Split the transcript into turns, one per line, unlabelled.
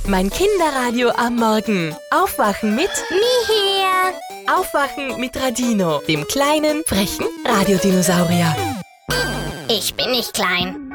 Mein Kinderradio am Morgen. Aufwachen mit
Mihir.
Aufwachen mit Radino, dem kleinen, frechen Radiodinosaurier.
Ich bin nicht klein.